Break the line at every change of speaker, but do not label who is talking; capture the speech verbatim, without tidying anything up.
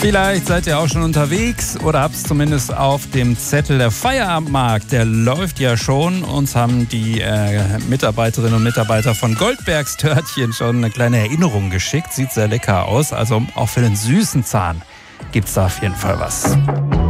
Vielleicht seid ihr auch schon unterwegs oder habt es zumindest auf dem Zettel. Der Feierabendmarkt, der läuft ja schon. Uns haben die äh, Mitarbeiterinnen und Mitarbeiter von Goldbergs Törtchen schon eine kleine Erinnerung geschickt. Sieht sehr lecker aus. Also auch für den süßen Zahn gibt es da auf jeden Fall was.